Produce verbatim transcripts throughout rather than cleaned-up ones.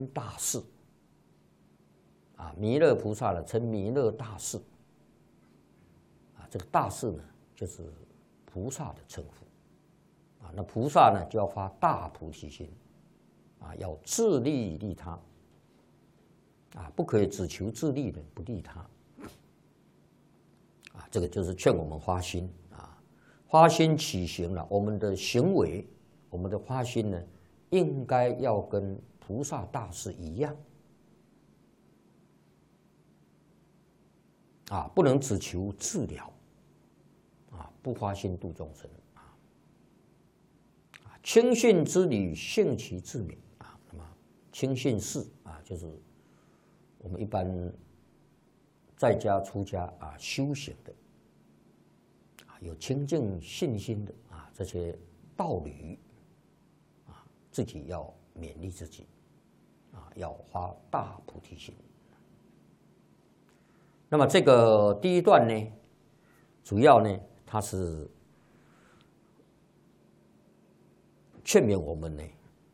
大士啊，弥勒菩萨呢称弥勒大士啊，这个大士呢就是菩萨的称呼啊。那菩萨呢就要发大菩提心啊，要自利利他啊，不可以只求自利的，不利他啊。这个就是劝我们发心啊，发心起行了，我们的行为，我们的发心呢，应该要跟菩萨大士一样啊，不能只求治疗啊，不发心度众生啊。轻信之理，性其自勉啊。那么轻信事啊，就是我们一般在家出家啊修行的啊，有清净信心的啊，这些道侣啊，自己要勉励自己啊，要发大菩提心。那么这个第一段呢，主要呢，它是劝勉我们呢，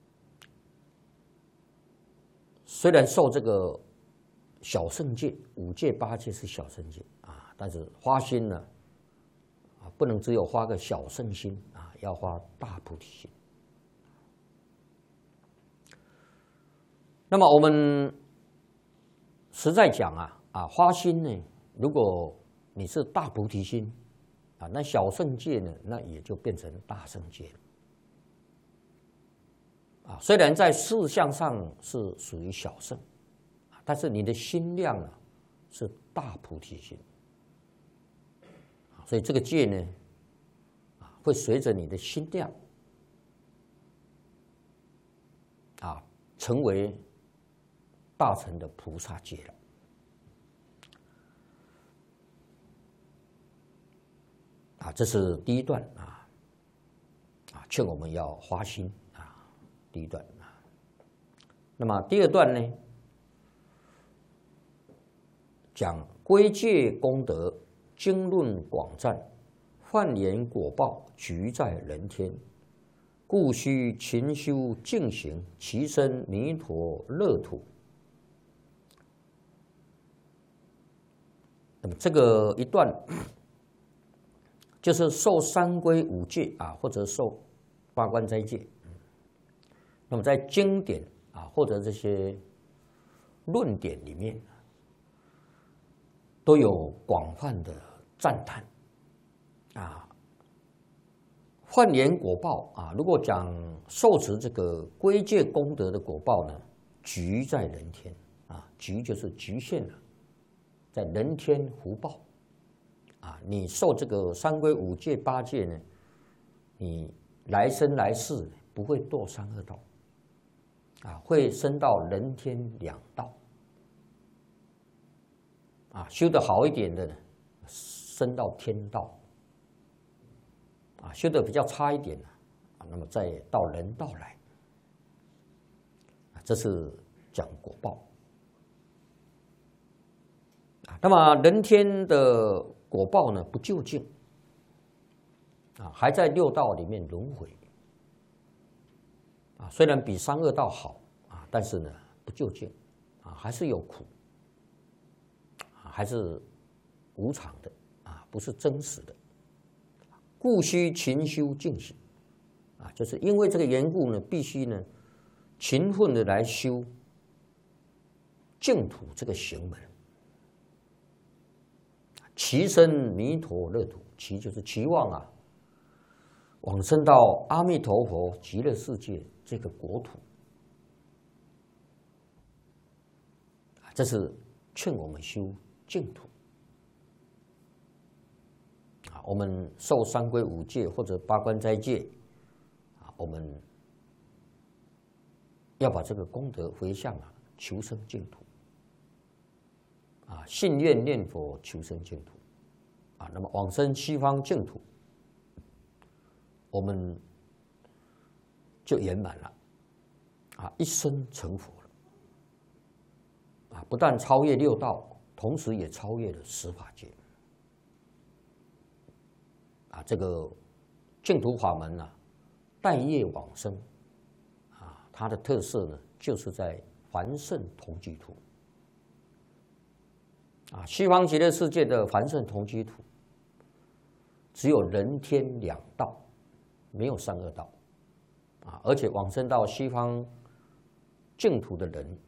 虽然受这个小乘戒，五戒八戒是小乘戒啊，但是发心呢，啊，不能只有发个小乘心啊，要发大菩提心。那么我们实在讲啊，啊，发心呢，如果你是大菩提心啊，那小乘戒呢，那也就变成大乘戒了。啊，虽然在事相上是属于小乘，但是你的心量啊是大菩提心，所以这个戒呢，啊，会随着你的心量啊，成为大乘的菩萨戒了。啊，这是第一段啊，啊，劝我们要发心啊，第一段啊。那么第二段呢，讲归戒功德，经论广赞，梵言果报，局在人天，故须勤修净行，其身弥陀乐土。那么这个一段就是受三皈五戒啊，或者受八关斋戒。那么在经典啊，或者这些论点里面，都有广泛的赞叹啊。梵言果报啊，如果讲受持这个归戒功德的果报呢，局在人天啊，局就是局限了，在人天福报啊。你受这个三皈五戒八戒呢，你来生来世不会堕三恶道啊，会升到人天两道啊，修得好一点的呢，升到天道啊，修得比较差一点啊，那么再到人道来啊，这是讲果报啊。那么人天的果报呢，不究竟啊，还在六道里面轮回啊，虽然比三恶道好啊，但是呢不究竟啊，还是有苦啊，还是无常的啊，不是真实的。故须勤修净行啊，就是因为这个缘故呢，必须呢勤奋的来修净土这个行门。其身弥陀乐土，其就是期望啊，往生到阿弥陀佛极乐世界这个国土，这是劝我们修净土啊。我们受三皈五戒或者八关斋戒啊，我们要把这个功德回向啊，求生净土啊，信愿念佛求生净土啊，那么往生西方净土，我们就圆满了啊，一生成佛了啊，不但超越六道，同时也超越了十法界啊。这个净土法门啊，带业往生啊，它的特色呢，就是在凡圣同居土啊，西方极乐世界的凡圣同居土只有人天两道，没有三恶道啊，而且往生到西方净土的人